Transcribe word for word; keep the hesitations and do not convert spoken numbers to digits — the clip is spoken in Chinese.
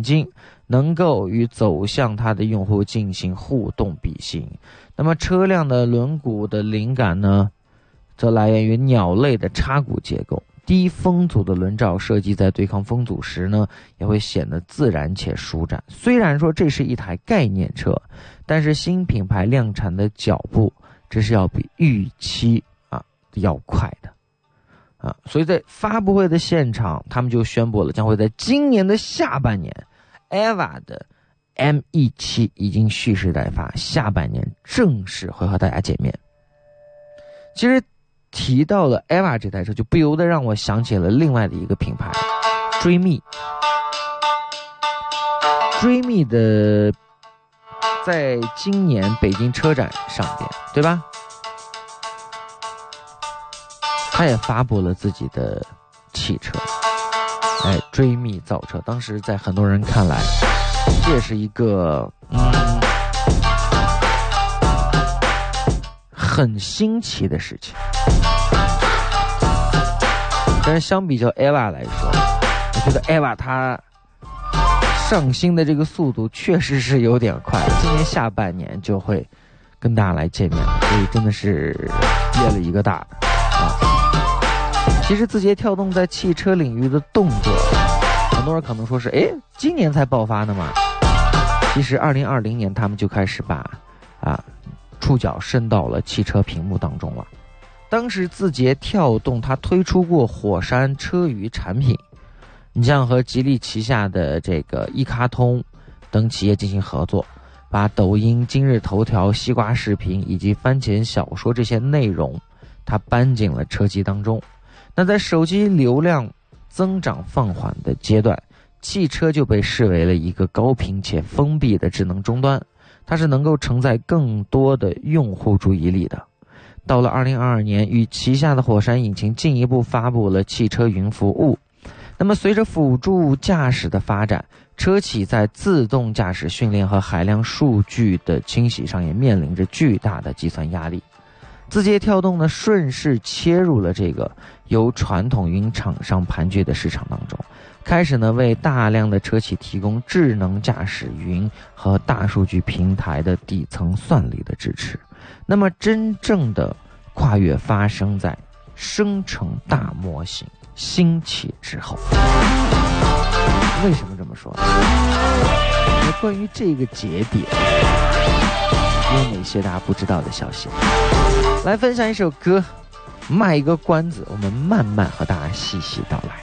眼睛，能够与走向它的用户进行互动比心。那么车辆的轮毂的灵感呢，则来源于鸟类的叉骨结构。低风阻的轮罩设计在对抗风阻时呢，也会显得自然且舒展。虽然说这是一台概念车，但是新品牌量产的脚步，这是要比预期啊要快的啊。所以在发布会的现场，他们就宣布了，将会在今年的下半年 E V A 的 M E 七 已经蓄势待发，下半年正式会和大家见面。其实提到了 E V A 这台车，就不由得让我想起了另外的一个品牌追觅。追觅的在今年北京车展上边，对吧？他也发布了自己的汽车，哎，追觅造车。当时在很多人看来，这也是一个嗯很新奇的事情。但是相比较 E V A 来说，我觉得 E V A 它上新的这个速度确实是有点快，今年下半年就会跟大家来见面，所以真的是憋了一个大啊。其实字节跳动在汽车领域的动作，很多人可能说是诶今年才爆发的嘛，其实二零二零年他们就开始把啊触角伸到了汽车屏幕当中了。当时字节跳动它推出过火山车鱼产品，你像和吉利旗下的这个一卡通等企业进行合作，把抖音、今日头条、西瓜视频以及番茄小说这些内容它搬进了车机当中。那在手机流量增长放缓的阶段，汽车就被视为了一个高频且封闭的智能终端，它是能够承载更多的用户注意力的。到了二零二二年，与旗下的火山引擎进一步发布了汽车云服务。那么随着辅助驾驶的发展，车企在自动驾驶训练和海量数据的清洗上也面临着巨大的计算压力。字节跳动呢，顺势切入了这个由传统云厂商盘踞的市场当中，开始呢为大量的车企提供智能驾驶云和大数据平台的底层算力的支持。那么真正的跨越发生在生成大模型兴起之后。为什么这么说呢？关于这个节点有哪些大家不知道的消息？来分享一首歌，卖一个关子，我们慢慢和大家细细道来。